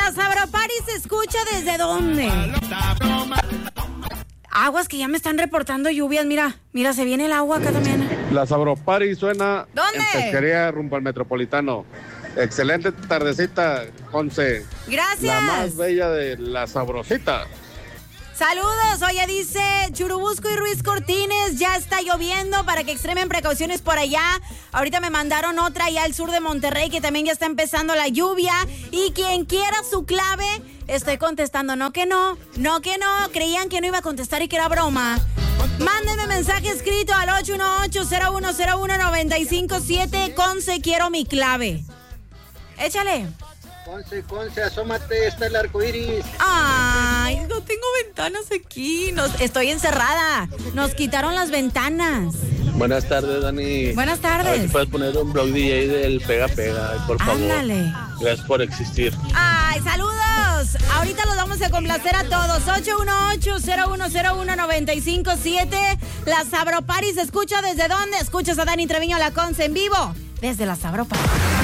la Sabropari se escucha desde dónde. Aguas que ya me están reportando lluvias, mira, se viene el agua acá también. La Sabropari suena ¿Dónde? en Pesquería rumbo al Metropolitano. Excelente tardecita, Conce. Gracias. La más bella de la sabrosita. Saludos, oye, dice Churubusco y Ruiz Cortines, ya está lloviendo para que extremen precauciones por allá. Ahorita me mandaron otra allá al sur de Monterrey que también ya está empezando la lluvia. Y quien quiera su clave, estoy contestando, no que no, creían que no iba a contestar y que era broma. Mándenme mensaje escrito al 818-0101-957, Conce, quiero mi clave. Échale. Conce, asómate, está el arco iris. Ay, no tengo ventanas aquí. Estoy encerrada. Nos quitaron las ventanas. Buenas tardes, Dani. Buenas A ver tardes. si puedes poner un blog DJ del Pega Pega, por favor. Ándale. Gracias por existir. Ay, saludos. Ahorita los vamos a complacer a todos. 818-0101-957. La Sabropari se escucha desde dónde. Escuchas a Dani Treviño La Conce en vivo desde la Sabropari.